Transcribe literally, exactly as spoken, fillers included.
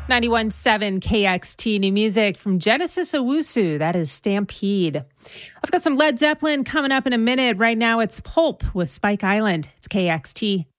ninety-one point seven K X T, new music from Genesis Owusu. That is Stampede. I've got some Led Zeppelin coming up in a minute. Right now it's Pulp with Spike Island. It's K X T.